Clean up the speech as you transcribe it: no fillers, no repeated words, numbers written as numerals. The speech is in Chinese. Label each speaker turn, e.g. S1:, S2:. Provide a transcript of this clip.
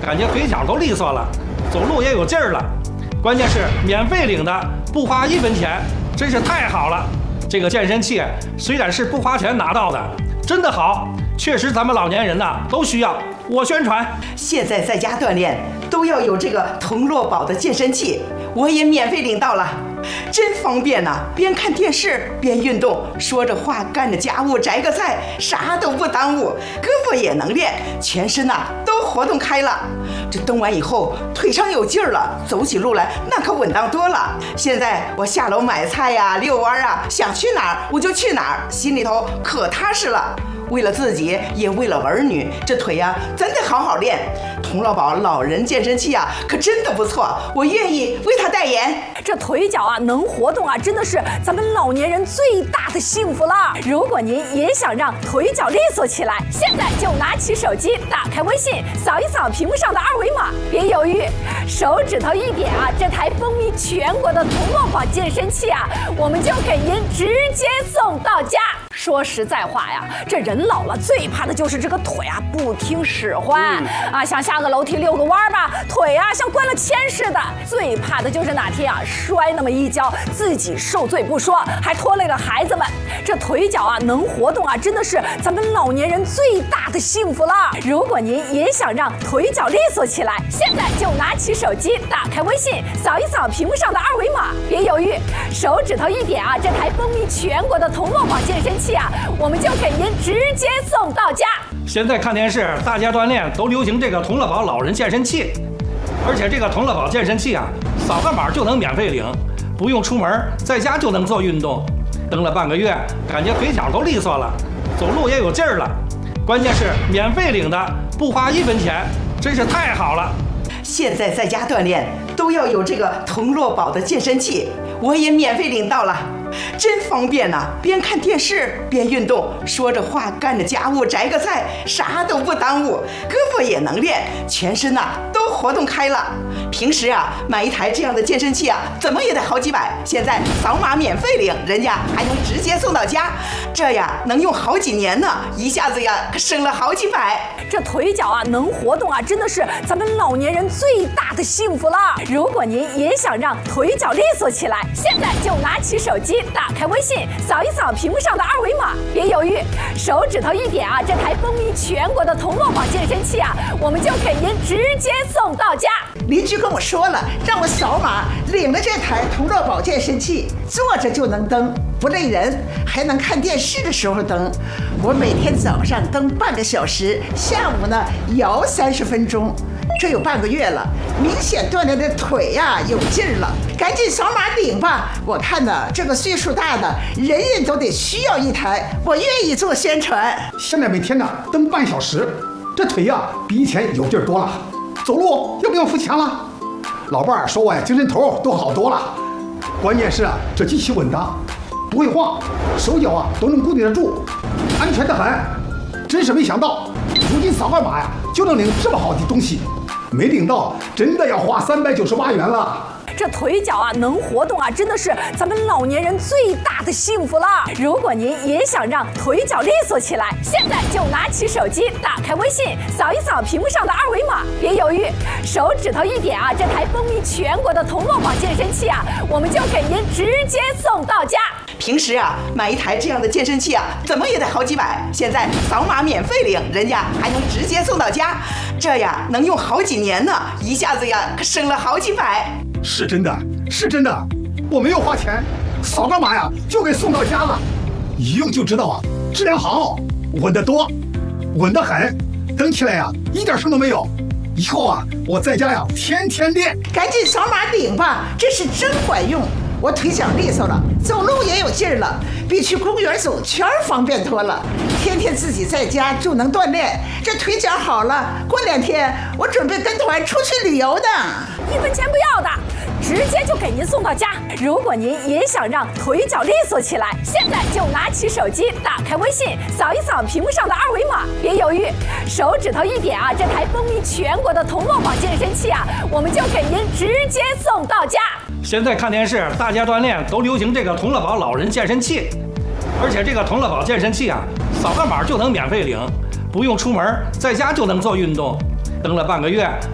S1: 感觉腿脚都利索了，走路也有劲儿了。关键是免费领的，不花1分钱，真是太好了。这个健身器虽然是不花钱拿到的，真的好，确实咱们老年人呐都需要。我宣传，
S2: 现在在家锻炼都要有这个童乐宝的健身器，我也免费领到了，真方便呐！边看电视边运动，说着话干着家务，摘个菜，啥都不耽误，胳膊也能练，全身呐都活动开了。这蹬完以后腿上有劲儿了，走起路来那可稳当多了。现在我下楼买菜呀、遛弯啊，想去哪儿我就去哪儿，心里头可踏实了。为了自己，也为了儿女，这腿呀真得好好练。童乐宝老人健身器啊，可真的不错，我愿意为他代言。
S3: 这腿脚啊能活动啊，真的是咱们老年人最大的幸福了。如果您也想让腿脚利索起来，现在就拿起手机，打开微信，扫一扫屏幕上的二维码，别犹豫，手指头一点啊，这台风靡全国的童乐宝健身器啊，我们就给您直接送到家。说实在话呀，这人老了最怕的就是这个腿啊不听使唤啊，想下个楼梯遛个弯吧，腿啊像灌了铅似的。最怕的就是哪天啊摔那么一跤，自己受罪不说，还拖累了孩子们。这腿脚啊能活动啊，真的是咱们老年人最大的幸福了。如果您也想让腿脚利索起来，现在就拿起手机，打开微信，扫一扫屏幕上的二维码，别犹豫，手指头一点啊，这台风靡全国的童乐宝健身器啊，我们就给您直接送到家。
S1: 现在看电视，大家锻炼都流行这个童乐宝老人健身器，而且这个童乐宝健身器啊，扫个码就能免费领，不用出门，在家就能做运动。蹬了半个月，感觉腿脚都利索了，走路也有劲儿了。关键是免费领的，不花1分钱，真是太好了。
S2: 现在在家锻炼都要有这个童乐宝的健身器，我也免费领到了，真方便呐！边看电视边运动，说着话干着家务，摘个菜，啥都不耽误，胳膊也能练，全身呐都活动开了。平时啊买一台这样的健身器啊，怎么也得好几百，现在扫码免费领，人家还能直接送到家，这呀能用好几年呢，一下子呀可省了好几百。
S3: 这腿脚啊能活动啊，真的是咱们老年人最大的幸福了。如果您也想让腿脚利索起来，现在就拿起手机，打开微信，扫一扫屏幕上的二维码，别犹豫，手指头一点啊，这台风靡全国的童乐宝健身器啊，我们就给您直接送到家。
S4: 邻居跟我说了，让我扫码领了这台童乐宝健身器，坐着就能蹬，不累人，还能看电视的时候蹬。我每天早上蹬半个小时，下午呢摇30分钟，这有半个月了，明显锻炼的腿呀有劲儿了。赶紧扫码领吧！我看呢，这个岁数大的人人都得需要一台，我愿意做宣传。
S5: 现在每天呢蹬半小时，这腿呀比以前有劲儿多了，走路又不用付钱了。老伴儿说我呀精神头都好多了，关键是啊这机器稳当，不会晃，手脚啊都能固定得住，安全得很。真是没想到，如今扫个码呀就能领这么好的东西，没领到真的要花398元了。
S3: 这腿脚啊能活动啊，真的是咱们老年人最大的幸福了。如果您也想让腿脚利索起来，现在就拿起手机，打开微信，扫一扫屏幕上的二维码，别犹豫，手指头一点啊，这台风靡全国的童乐宝健身器啊，我们就给您直接送到家。
S2: 平时啊买一台这样的健身器啊，怎么也得好几百，现在扫码免费领，人家还能直接送到家，这呀能用好几年呢，一下子呀可省了好几百。
S5: 是真的，是真的，我没有花钱，扫个码呀就给送到家了，一用就知道啊，质量好，稳得多，稳得很，蹬起来呀一点声都没有。以后啊我在家呀天天练。
S4: 赶紧扫码领吧，这是真管用。我腿脚利索了，走路也有劲儿了，比去公园走圈方便多了。天天自己在家就能锻炼，这腿脚好了，过2天我准备跟团出去旅游呢。
S3: 1分钱不要的，直接就给您送到家。如果您也想让腿脚利索起来，现在就拿起手机，打开微信，扫一扫屏幕上的二维码，别犹豫，手指头一点啊，这台风靡全国的童乐宝健身器啊，我们就给您直接送到家。
S1: 现在看电视，大家锻炼都流行这个童乐宝老人健身器，而且这个童乐宝健身器啊，扫个码就能免费领，不用出门，在家就能做运动。蹬了半个月，